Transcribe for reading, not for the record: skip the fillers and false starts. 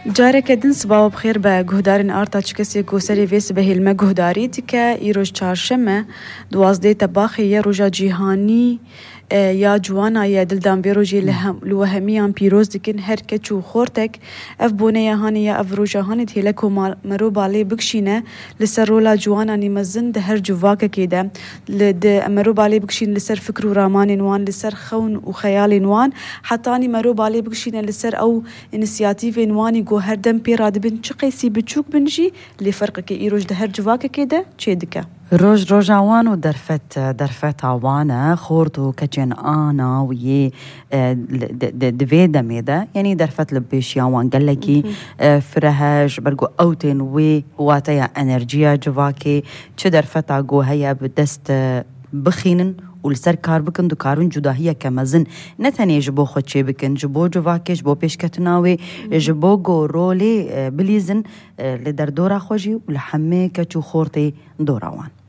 جارك دن صباح بخير بجهدارن آرتا چکسی گوسری ویس به هلمه گهداری تکه ایروز چهارشنبه 12 تباخی روزا جیهانی یا جوانا یا دلدان بیروجی لوهمیان پیروز دکن هر کچو خورتک اف بونه یا هانی یا اف روژا هانی تهلکو مرو بالی بکشینه لسر رولا جوانا نیمزن ده هر جواکه کیده لده مرو بالی بکشین لسر فکر و رامان نوان لسر خون و خیال نوان حتی آنی مرو بالی بکشینه لسر او انسیاتیف نوانی گو هر دم پیراد بین چه قیسی بچوک بنجی لفرق که ایروج ده هر جواکه کیده چه دکه روج عوان و درفت عوانه خورد و کچن آنا و یه دوی دمیده یعنی درفت لبیش یوان گلکی فرهش برگو اوتین و واتیا انرژیا جواکی چه درفت آگو هیا بدست بخینن ولسر کار بکن دو کارون جداهیه که مزن نتنی جبو خود چه بکن جبو جواکش جبو پیشکتناوی جبو گو رولی بلیزن لدر دورا خوشی ولحمه کچو خورتی دوراوان